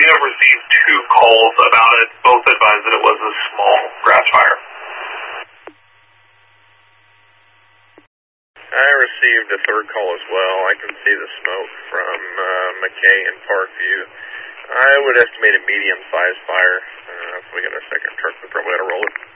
have received 2 calls about it. Both advised that it was a small grass fire. I received a 3rd call as well. I can see the smoke from McKay and Parkview. I would estimate a medium-sized fire. If we get our 2nd truck, we probably ought to roll it.